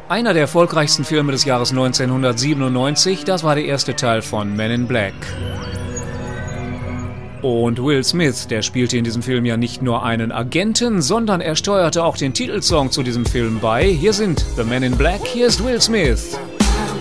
Einer der erfolgreichsten Filme des Jahres 1997, das war der erste Teil von Men in Black. Und Will Smith, der spielte in diesem Film ja nicht nur einen Agenten, sondern er steuerte auch den Titelsong zu diesem Film bei. Hier sind The Men in Black, hier ist Will Smith.